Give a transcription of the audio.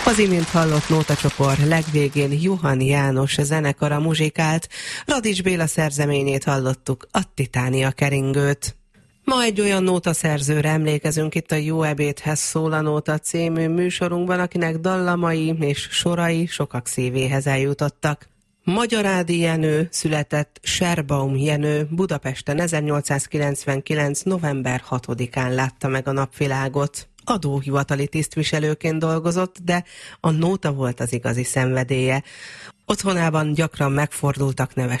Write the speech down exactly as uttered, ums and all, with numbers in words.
Az imént hallott nótacsopor legvégén Johann János zenekara muzsikált, Radics Béla szerzeményét hallottuk, a Titánia keringőt. Ma egy olyan nótaszerzőre emlékezünk itt a Jó ebédhez szól a nóta című műsorunkban, akinek dallamai és sorai sokak szívéhez eljutottak. Magyarádi Jenő született, Serbaum Jenő Budapesten ezernyolcszázkilencvenkilenc. november hatodikán látta meg a napvilágot. Adóhivatali tisztviselőként dolgozott, de a nóta volt az igazi szenvedélye. Otthonában gyakran megfordultak neves